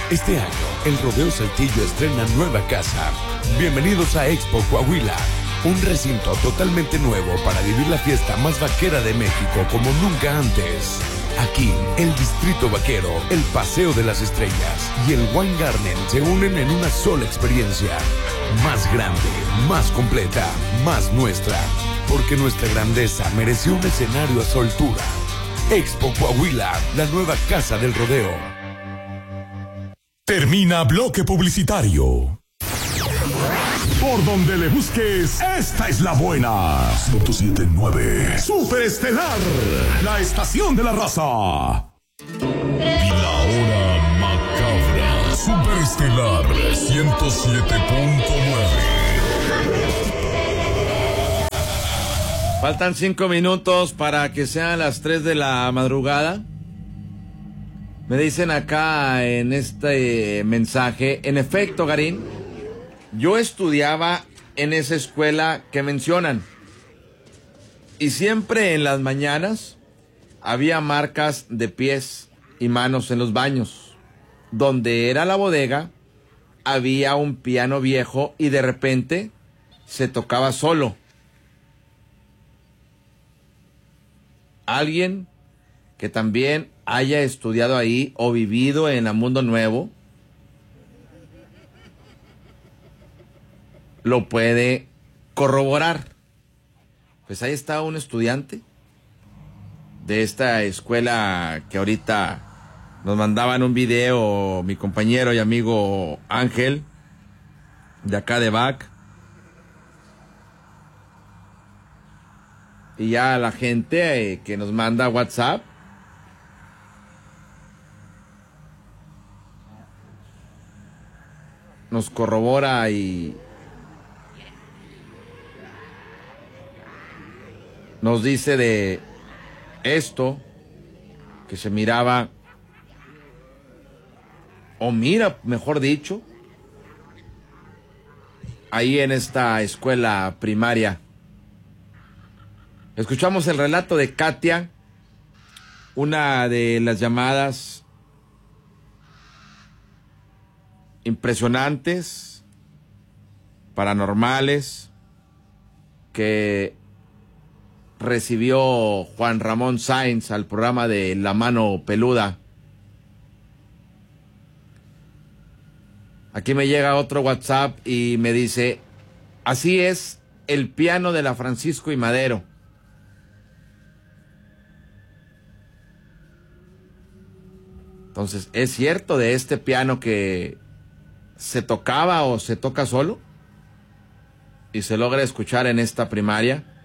Este año, el Rodeo Saltillo estrena nueva casa. Bienvenidos a Expo Coahuila, un recinto totalmente nuevo para vivir la fiesta más vaquera de México como nunca antes. Aquí, el Distrito Vaquero, el Paseo de las Estrellas y el Wine Garden se unen en una sola experiencia. Más grande, más completa, más nuestra. Porque nuestra grandeza mereció un escenario a su altura. Expo Coahuila, la nueva casa del rodeo. Termina bloque publicitario. Por donde le busques, esta es la buena. 107.9 Super Estelar, la estación de la raza. Y la hora macabra. Super Estelar 107.9. Faltan 5 minutos para que sean las 3 de la madrugada. Me dicen acá en este mensaje, en efecto, Garín, yo estudiaba en esa escuela que mencionan. Y siempre en las mañanas había marcas de pies y manos en los baños. Donde era la bodega, había un piano viejo y de repente se tocaba solo. Alguien que también haya estudiado ahí o vivido en el Mundo Nuevo lo puede corroborar. Pues ahí está un estudiante de esta escuela que ahorita nos mandaban un video mi compañero y amigo Ángel de acá de BAC. Y ya la gente que nos manda WhatsApp nos corrobora y nos dice de esto que se miraba, o mira, mejor dicho, ahí en esta escuela primaria. Escuchamos el relato de Katia, una de las llamadas impresionantes, paranormales, que recibió Juan Ramón Sáenz al programa de La Mano Peluda. Aquí me llega otro WhatsApp y me dice, así es el piano de la Francisco y Madero. Entonces, ¿es cierto de este piano que se tocaba o se toca solo? Y se logra escuchar en esta primaria.